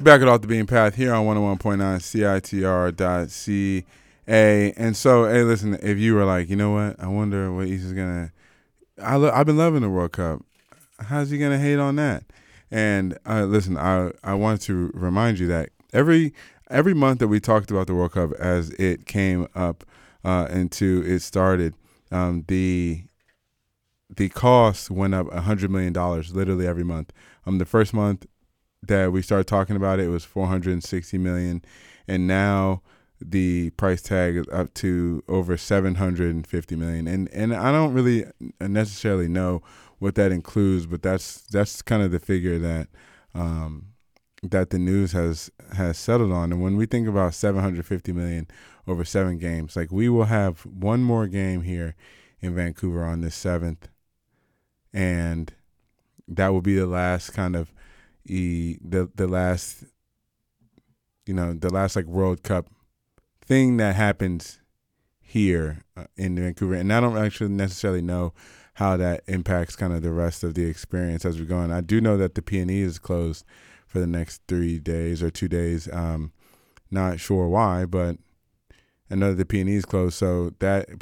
Back it off the beam path here on 101.9 CITR.ca. And so, hey, listen, if you were like, you know what, I wonder what Issa's going to. I've been loving the World Cup. How's he going to hate on that? And listen, I want to remind you that every month that we talked about the World Cup as it came up into it started, the cost went up $100 million literally every month. The first month that we started talking about it was $460 million, and now the price tag is up to over $750 million. And I don't really necessarily know what that includes, but that's kind of the figure that that the news has settled on. And when we think about $750 million over 7 games, like, we will have one more game here in Vancouver on the 7th, and that will be the last kind of the last like World Cup thing that happens here in Vancouver. And I don't actually necessarily know how that impacts kind of the rest of the experience as we go on. I do know that the P&E is closed for the next 3 days or 2 days. Not sure why, but I know that the P&E is closed, so that